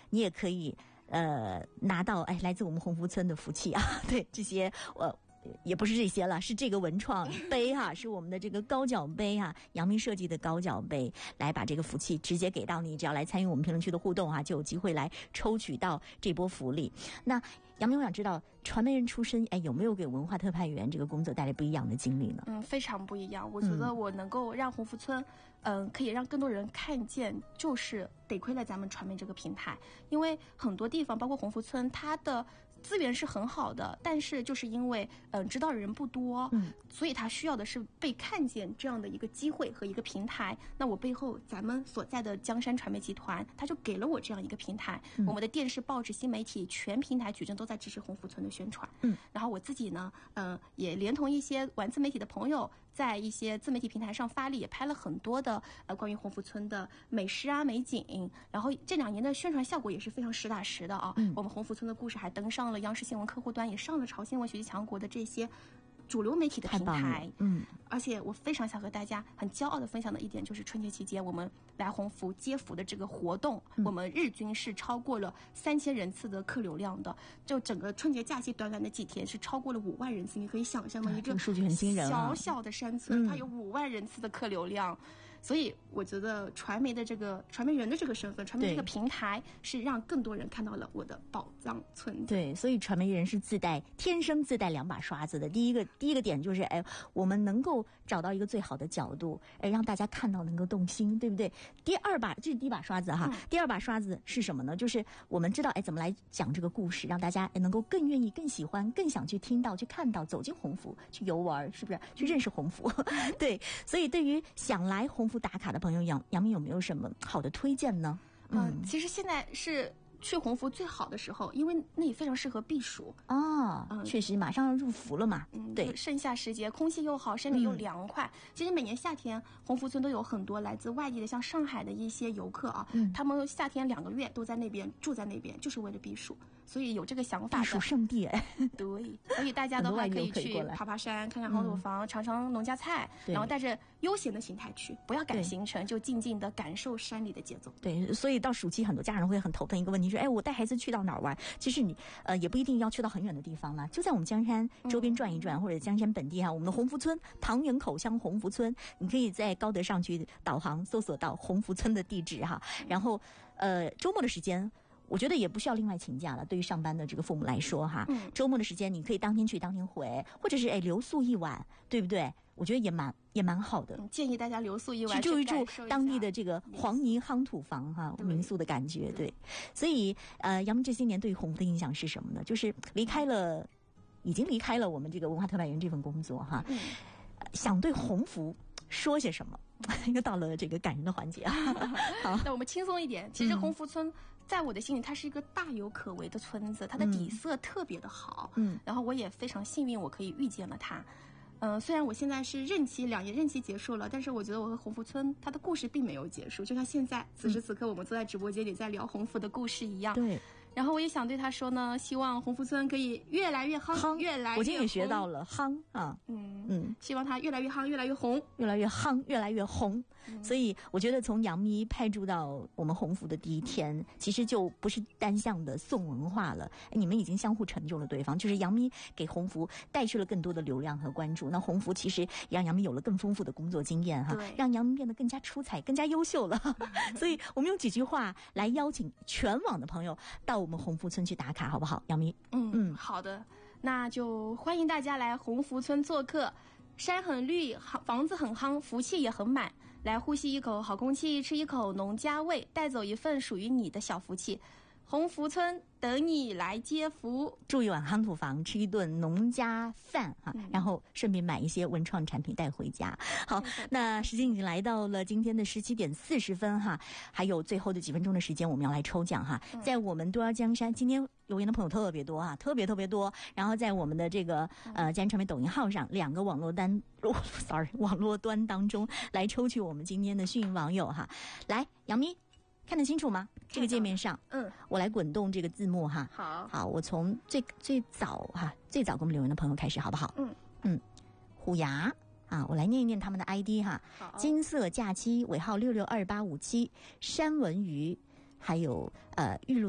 你也可以拿到来自我们鸿福村的福气啊。对，这些也不是这些了，是这个文创杯哈，是我们的这个高脚杯哈，阳明设计的高脚杯，来把这个福气直接给到你，只要来参与我们评论区的互动啊，就有机会来抽取到这波福利。那杨明，我想知道传媒人出身，有没有给文化特派员这个工作带来不一样的经历呢？ 非常不一样。我觉得我能够让鸿福村，可以让更多人看见，就是得亏了咱们传媒这个平台，因为很多地方，包括鸿福村，它的资源是很好的，但是就是因为知道的人不多，所以它需要的是被看见这样的一个机会和一个平台。那我背后咱们所在的江山传媒集团，它就给了我这样一个平台。我们的电视、报纸、新媒体全平台矩阵都在支持鸿福村的宣传。然后我自己呢，也连同一些玩自媒体的朋友，在一些自媒体平台上发力，也拍了很多的关于鸿福村的美食啊、美景。然后这2年的宣传效果也是非常实打实的啊。我们鸿福村的故事还登上了央视新闻客户端，也上了朝新闻学习强国的这些主流媒体的平台。而且我非常想和大家很骄傲的分享的一点，就是春节期间我们来鸿福接福的这个活动，我们日均是超过了3000人次的客流量的。就整个春节假期短短的几天，是超过了5万人次。你可以想象吗？一个数据很惊人啊， 小小的山村，它有5万人次的客流量。所以我觉得传媒人的这个身份，传媒这个平台是让更多人看到了我的宝藏村。 对，所以传媒人是天生自带2把刷子的。第一个点就是我们能够找到一个最好的角度，让大家看到能够动心，对不对？这是第一把刷子哈。第2把刷子是什么呢？就是我们知道怎么来讲这个故事，让大家能够更愿意、更喜欢、更想去听到、去看到、走进鸿福、去游玩，是不是？去认识鸿福。对，所以对于想来鸿福打卡的朋友，杨明有没有什么好的推荐呢？ 其实现在是去鸿福最好的时候，因为那里非常适合避暑确实马上要入伏了嘛。对， 盛夏时节，空气又好，身体又凉快。其实每年夏天，鸿福村都有很多来自外地的，像上海的一些游客啊，他们夏天2个月都在那边住在那边，就是为了避暑。所以有这个想法的避暑圣地对，所以大家的话可以去爬山，看看好土房，尝尝农家菜，然后带着悠闲的心态去，不要赶行程，就静静的感受山里的节奏。 对，所以到暑期很多家人会很头疼一个问题，说我带孩子去到哪儿玩？其实你也不一定要去到很远的地方啦，就在我们江山周边转一转，或者江山本地我们的鸿福村唐园口乡鸿福村，你可以在高德上去导航搜索到鸿福村的地址哈。然后周末的时间，我觉得也不需要另外请假了，对于上班的这个父母来说哈，周末的时间你可以当天去当天回，或者是留宿一晚，对不对？我觉得也蛮好的。 建议大家留宿一晚， 去住一住当地的这个黄泥夯土房哈，民宿的感觉。对，所以杨明这些年对于鸿福的印象是什么呢？就是已经离开了我们这个文化特派员这份工作哈，想对鸿福说些什么？又到了这个感人的环节啊！好， 那我们轻松一点。其实鸿福村在我的心里，它是一个大有可为的村子，它的底色特别的好。然后我也非常幸运，我可以遇见了它。虽然我现在是2年任期结束了，但是我觉得我和鸿福村它的故事并没有结束，就像现在此时此刻我们坐在直播间里在聊鸿福的故事一样。 对。 然后我也想对他说呢，希望鸿福村可以越来越夯，越来越红。 我今天也学到了夯啊， 希望它越来越夯，越来越红， 越来越夯，越来越红。所以我觉得从杨咪派驻到我们鸿福的第一天，其实就不是单向的送文化了，你们已经相互成就了对方。就是杨咪给鸿福带去了更多的流量和关注，那鸿福其实也让杨咪有了更丰富的工作经验哈，让杨咪变得更加出彩，更加优秀了。所以我们用几句话来邀请全网的朋友到我们鸿福村去打卡，好不好？杨咪， 好的，那就欢迎大家来鸿福村做客。山很绿，房子很夯，福气也很满。来呼吸一口好空气，吃一口农家味，带走一份属于你的小福气。鸿福村等你来接福， 住一晚夯土房，吃一顿农家饭哈，然后顺便买一些文创产品带回家。好，那时间已经来到了今天的17点40分哈，还有最后的几分钟的时间，我们要来抽奖哈。在我们多摇江山，今天留言的朋友特别多啊，特别多。然后在我们的这个江山传媒抖音号上2个网络端当中来抽取我们今天的幸运网友哈。来，杨咪。看得清楚吗？这个界面上，我来滚动这个字幕哈。好，我从最早给我们留言的朋友开始，好不好？虎牙啊，我来念一念他们的 ID 哈。金色假期尾号662857，山文鱼，还有玉露。